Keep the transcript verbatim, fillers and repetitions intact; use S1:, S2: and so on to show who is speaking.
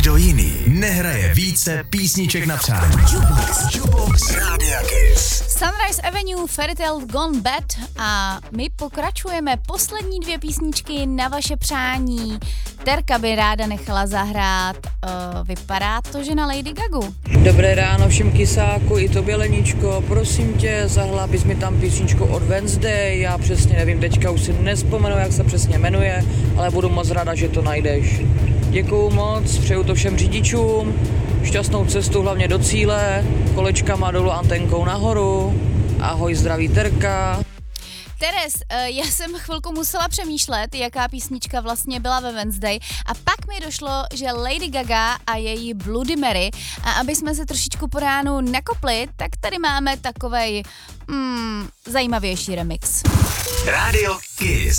S1: Nikdo jiný nehraje více písniček na přání. Jukebox, Jukebox Rádia Kiss.
S2: Sunrise Avenue, Fairytale Gone Bad a my pokračujeme poslední dvě písničky na vaše přání. Terka by ráda nechala zahrát, uh, vypadá to, že na Lady Gagu.
S3: Dobré ráno všem kysáku, i tobě Leničko, prosím tě, zahrál bys mi tam písničku od Wednesday, já přesně nevím, teďka už si nespomenu, jak se přesně jmenuje, ale budu moc ráda, že to najdeš. Děkuju moc, přeju to všem řidičům, šťastnou cestu hlavně do cíle, kolečkama dolů, antenkou nahoru, ahoj, zdraví Terka.
S2: Teres, já jsem chvilku musela přemýšlet, jaká písnička vlastně byla ve Wednesday a pak mi došlo, že Lady Gaga a její Bloody Mary, a aby jsme se trošičku po ránu nakopli, tak tady máme takovej mm, zajímavější remix.
S1: Radio Kiss.